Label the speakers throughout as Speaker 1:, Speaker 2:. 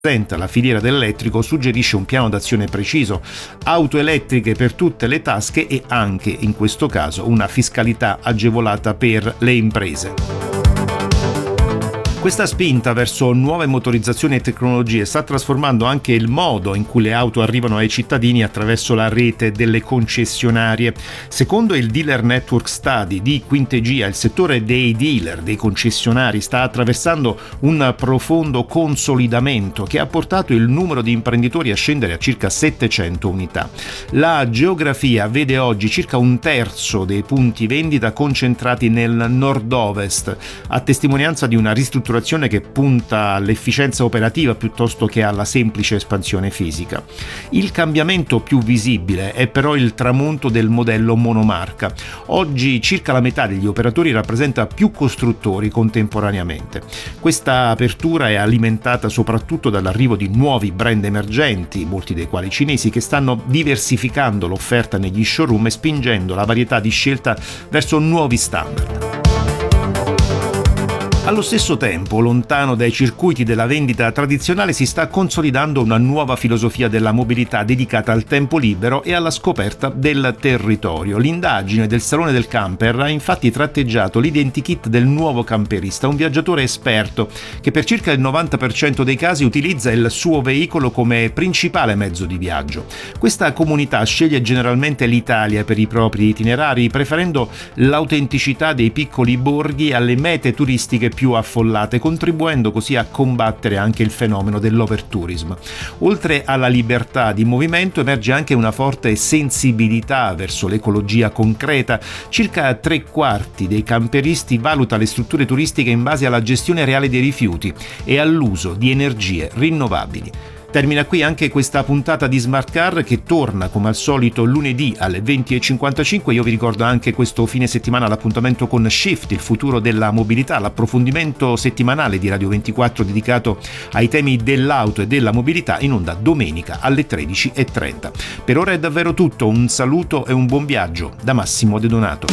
Speaker 1: La filiera dell'elettrico suggerisce un piano d'azione preciso, auto elettriche per tutte le tasche e anche, in questo caso, una fiscalità agevolata per le imprese. Questa spinta verso nuove motorizzazioni e tecnologie sta trasformando anche il modo in cui le auto arrivano ai cittadini attraverso la rete delle concessionarie. Secondo il Dealer Network Study di Quintegia, il settore dei dealer, dei concessionari, sta attraversando un profondo consolidamento che ha portato il numero di imprenditori a scendere a circa 700 unità. La geografia vede oggi circa un terzo dei punti vendita concentrati nel nord-ovest, a testimonianza di una ristrutturazione che punta all'efficienza operativa piuttosto che alla semplice espansione fisica. Il cambiamento più visibile è però il tramonto del modello monomarca. Oggi circa la metà degli operatori rappresenta più costruttori contemporaneamente. Questa apertura è alimentata soprattutto dall'arrivo di nuovi brand emergenti, molti dei quali cinesi, che stanno diversificando l'offerta negli showroom e spingendo la varietà di scelta verso nuovi standard. Allo stesso tempo, lontano dai circuiti della vendita tradizionale, si sta consolidando una nuova filosofia della mobilità dedicata al tempo libero e alla scoperta del territorio. L'indagine del Salone del Camper ha infatti tratteggiato l'identikit del nuovo camperista, un viaggiatore esperto che per circa il 90% dei casi utilizza il suo veicolo come principale mezzo di viaggio. Questa comunità sceglie generalmente l'Italia per i propri itinerari, preferendo l'autenticità dei piccoli borghi alle mete turistiche più affollate, contribuendo così a combattere anche il fenomeno dell'overtourism. Oltre alla libertà di movimento emerge anche una forte sensibilità verso l'ecologia concreta. Circa 3/4 dei camperisti valuta le strutture turistiche in base alla gestione reale dei rifiuti e all'uso di energie rinnovabili. Termina qui anche questa puntata di Smart Car, che torna come al solito lunedì alle 20:55. Io vi ricordo anche questo fine settimana l'appuntamento con Shift, il futuro della mobilità, l'approfondimento settimanale di Radio 24 dedicato ai temi dell'auto e della mobilità, in onda domenica alle 13:30. Per ora è davvero tutto, un saluto e un buon viaggio da Massimo De Donato.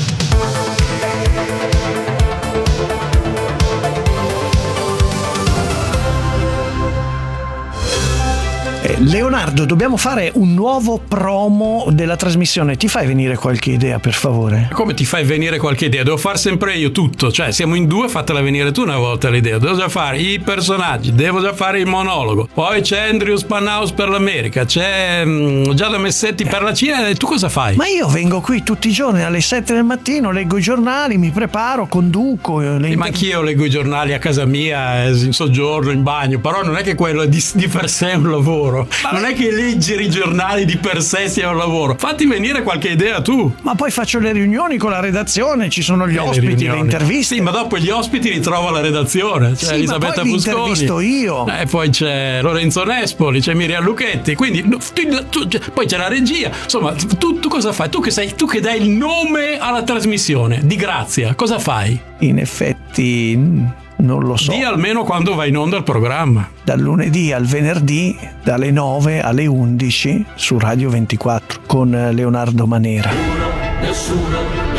Speaker 2: Leonardo, dobbiamo fare un nuovo promo della trasmissione. Ti fai venire qualche idea, per favore?
Speaker 3: Come ti fai venire qualche idea? Devo far sempre io tutto. Cioè, siamo in due, fatela venire tu una volta l'idea. Devo già fare i personaggi, devo già fare il monologo. Poi c'è Andrew Spanhaus per l'America, c'è Giada Messetti per la Cina. E tu cosa fai?
Speaker 2: Ma io vengo qui tutti i giorni alle 7 del mattino, leggo i giornali, mi preparo, conduco.
Speaker 3: Ma anch'io leggo i giornali a casa mia, in soggiorno, in bagno. Però non è che quello di per sé è un lavoro. Non è che leggere i giornali di per sé sia un lavoro. Fatti venire qualche idea tu.
Speaker 2: Ma poi faccio le riunioni con la redazione, ci sono gli ospiti, le interviste.
Speaker 3: Sì, ma dopo gli ospiti li trovo alla redazione. C'è
Speaker 2: sì,
Speaker 3: Elisabetta
Speaker 2: Fusconi.
Speaker 3: Intervisto
Speaker 2: io.
Speaker 3: Poi c'è Lorenzo Nespoli, c'è Miriam Lucchetti. Quindi poi c'è la regia. Insomma, tu cosa fai? Tu che dai il nome alla trasmissione di Grazia, cosa fai?
Speaker 2: In effetti non lo so.
Speaker 3: Dì almeno quando va in onda il programma.
Speaker 2: Dal lunedì al venerdì, dalle 9 alle 11 su Radio 24 con Leonardo Manera.
Speaker 4: Nessuno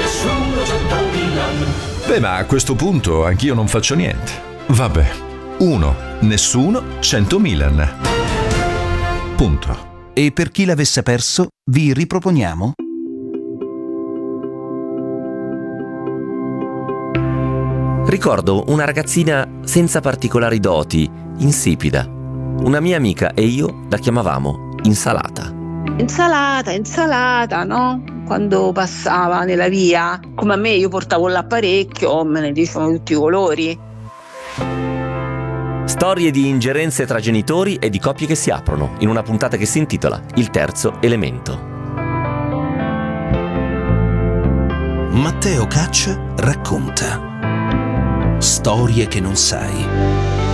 Speaker 4: 100.000.
Speaker 5: Beh, ma a questo punto anch'io non faccio niente. Vabbè, nessuno 100.000. Punto.
Speaker 6: E per chi l'avesse perso, vi riproponiamo
Speaker 7: Ricordo una ragazzina senza particolari doti, insipida. Una mia amica e io la chiamavamo Insalata.
Speaker 8: Insalata, no? Quando passava nella via, come a me, io portavo l'apparecchio, me ne dicevano tutti i colori.
Speaker 7: Storie di ingerenze tra genitori e di coppie che si aprono, in una puntata che si intitola Il terzo elemento.
Speaker 6: Matteo Caccia racconta storie che non sai.